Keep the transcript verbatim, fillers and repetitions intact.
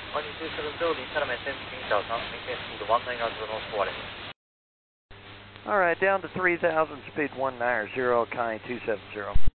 one two seven zero 离下了 maintain 请小长明天速度 one nine zero north forward. All right, down to three thousand, speed one nine zero, kind two seven zero.